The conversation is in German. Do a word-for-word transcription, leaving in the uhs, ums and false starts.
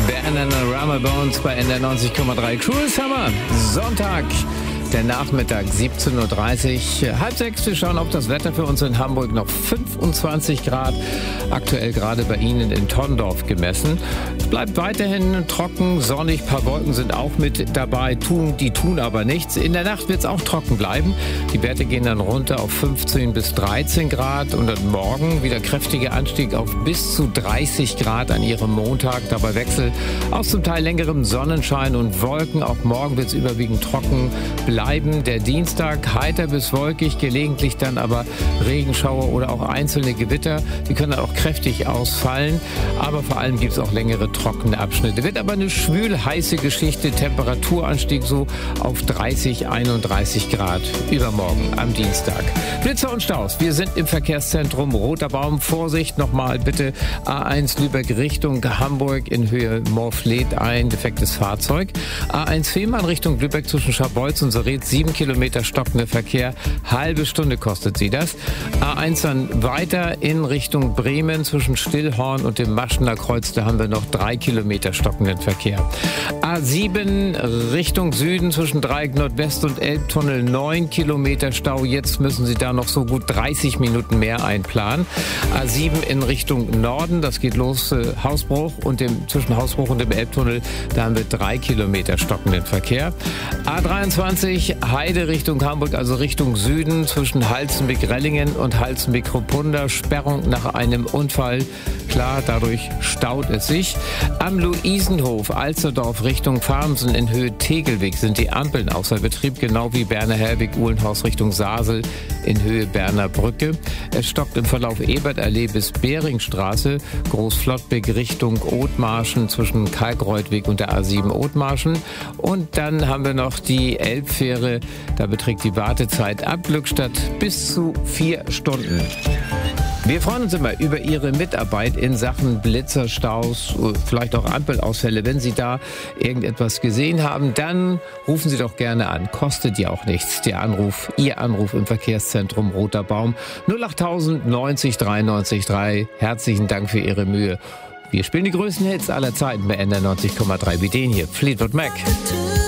Bananarama Bones bei N D R neunzig Komma drei. Cruel Summer, Sonntag, der Nachmittag, siebzehn Uhr dreißig, halb sechs. Wir schauen auf das Wetter für uns in Hamburg. Noch fünfundzwanzig Grad, aktuell gerade bei Ihnen in Tondorf gemessen. Es bleibt weiterhin trocken, sonnig, paar Wolken sind auch mit dabei, tun, die tun aber nichts. In der Nacht wird es auch trocken bleiben. Die Werte gehen dann runter auf fünfzehn bis dreizehn Grad und dann morgen wieder kräftiger Anstieg auf bis zu dreißig Grad an Ihrem Montag. Dabei Wechsel aus zum Teil längerem Sonnenschein und Wolken. Auch morgen wird es überwiegend trocken bleiben. Bleiben. Der Dienstag heiter bis wolkig, gelegentlich dann aber Regenschauer oder auch einzelne Gewitter. Die können dann auch kräftig ausfallen, aber vor allem gibt es auch längere trockene Abschnitte. Wird aber eine schwül heiße Geschichte, Temperaturanstieg so auf dreißig, einunddreißig Grad übermorgen am Dienstag. Blitzer und Staus, wir sind im Verkehrszentrum Roter Baum. Vorsicht nochmal bitte, A eins Lübeck Richtung Hamburg in Höhe Morfleet, ein defektes Fahrzeug. A eins Fehmarn Richtung Lübeck zwischen Scharbeutz und Saret, sieben Kilometer stockender Verkehr, halbe Stunde kostet sie das. A eins dann weiter in Richtung Bremen zwischen Stillhorn und dem Maschener Kreuz, da haben wir noch drei Kilometer stockenden Verkehr. A sieben Richtung Süden zwischen Dreieck Nordwest und Elbtunnel, neun Kilometer Stau, jetzt müssen Sie da noch so gut dreißig Minuten mehr einplanen. A sieben in Richtung Norden, das geht los äh, Hausbruch und dem, zwischen Hausbruch und dem Elbtunnel, da haben wir drei Kilometer stockenden Verkehr. A dreiundzwanzig Heide Richtung Hamburg, also Richtung Süden zwischen Halzenbeck-Rellingen und Halzenbeck-Ruppunda. Sperrung nach einem Unfall. Klar, dadurch staut es sich. Am Luisenhof, Alsterdorf Richtung Farmsen in Höhe Tegelweg sind die Ampeln außer Betrieb, genau wie Berner-Herweg-Uhlenhaus Richtung Sasel in Höhe Berner Brücke. Es stockt im Verlauf Ebertallee bis Beringstraße, Großflottbek Richtung Othmarschen zwischen Kalkreuthweg und der A sieben Othmarschen. Und dann haben wir noch die Elbfähre, da beträgt die Wartezeit ab Glückstadt bis zu vier Stunden. Wir freuen uns immer über Ihre Mitarbeit in Sachen Blitzerstaus, vielleicht auch Ampelausfälle. Wenn Sie da irgendetwas gesehen haben, dann rufen Sie doch gerne an. Kostet ja auch nichts. Der Anruf, Ihr Anruf im Verkehrszentrum Roter Baum null acht null null neunzig dreiundneunzig drei. Herzlichen Dank für Ihre Mühe. Wir spielen die größten Hits aller Zeiten bei N D R neunzig Komma drei wie den hier, Fleetwood Mac.